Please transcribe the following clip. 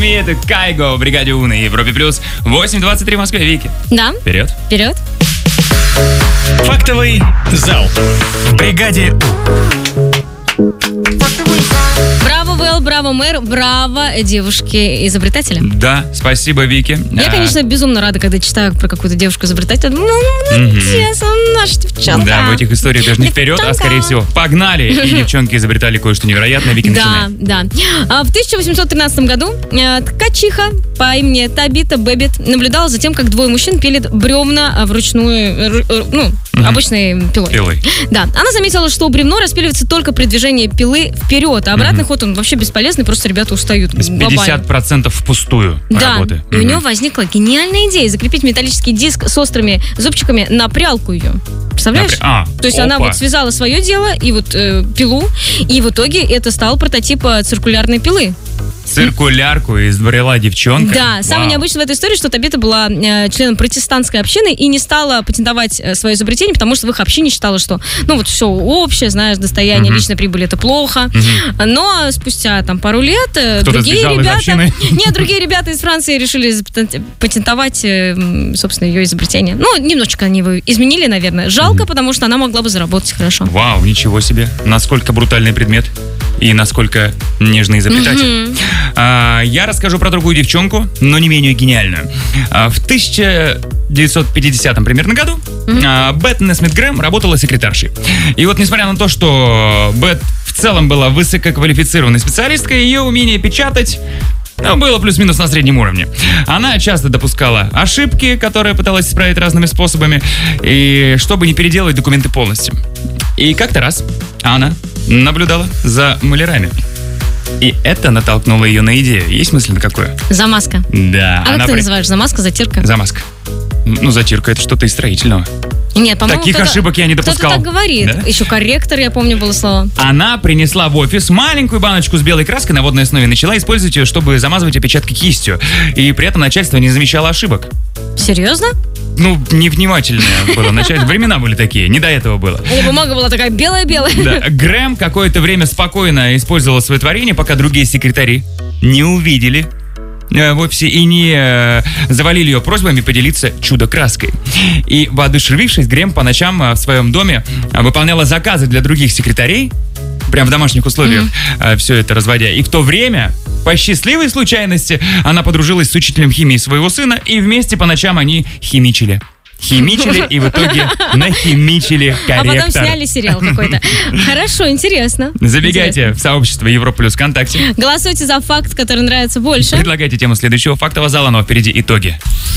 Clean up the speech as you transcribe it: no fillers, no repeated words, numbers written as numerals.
Смит, Кайго в бригаде У на Европе плюс. 8:23 в Москве. Вики. Да. Вперед. Вперед. Фактовый зал в бригаде Браво, Вэл, браво, мэр, браво, девушки-изобретатели. Да, спасибо, Вики. Я, конечно, безумно рада, когда читаю про какую-то девушку-изобретателя. Молодец, наша девчонка. Да, в этих историях даже не вперед, а скорее всего погнали. И девчонки изобретали кое-что невероятное. Вики, начинай. Да. В 1813 году ткачиха по имени Табита Бэббит наблюдала за тем, как двое мужчин пилят бревна вручную, обычной пилой. Да, она заметила, что бревно распиливается только при движении пилы вперед, а обратный ход он вообще бесполезный, просто ребята устают. 50% впустую работы. И у него возникла гениальная идея закрепить металлический диск с острыми зубчиками на прялку ее. Представляешь? То есть она вот связала свое дело и вот пилу, и в итоге это стал прототип циркулярной пилы. Циркулярку изобрела девчонка. Да, самое необычное в этой истории, что Табита была членом протестантской общины и не стала патентовать свое изобретение, потому что в их общине считала, что, все общее, знаешь, достояние личной прибыли — это плохо. Но спустя пару лет другие ребята из Франции решили патентовать, собственно, ее изобретение. Немножечко они его изменили, наверное. Жалко, потому что она могла бы заработать хорошо. Вау, ничего себе. Насколько брутальный предмет и насколько нежный изобретатель. Я расскажу про другую девчонку, но не менее гениальную. В 1950 примерно году Бет Несмит Грэм работала секретаршей. И вот несмотря на то, что Бет в целом была высококвалифицированной специалисткой, ее умение печатать было плюс-минус на среднем уровне. Она часто допускала ошибки, которые пыталась исправить разными способами, и чтобы не переделывать документы полностью. И как-то раз она наблюдала за малярами. И это натолкнуло ее на идею. Есть мысль на какую? Замазка. Да. А как ты называешь? Замазка, затирка? Замазка. Затирка — это что-то из строительного. Нет, по-моему, таких ошибок я не допускал. Кто-то так говорит. Да? Еще корректор, я помню, было слово. Она принесла в офис маленькую баночку с белой краской на водной основе, начала использовать ее, чтобы замазывать опечатки кистью. И при этом начальство не замечало ошибок. Серьезно? Невнимательное было начальство. Времена были такие, не до этого было. И бумага была такая белая-белая. Да. Грэм какое-то время спокойно использовала свое творение, пока другие секретари не увидели в офисе и не завалили ее просьбами поделиться чудо-краской. И, воодушевившись, Грэм по ночам в своем доме выполняла заказы для других секретарей, прям в домашних условиях все это разводя. И в то время, по счастливой случайности, она подружилась с учителем химии своего сына, и вместе по ночам они химичили и в итоге нахимичили корректор. А потом сняли сериал какой-то. Хорошо, интересно. Забегайте в сообщество Европа Плюс ВКонтакте. Голосуйте за факт, который нравится больше. Предлагайте тему следующего фактового зала, но впереди итоги.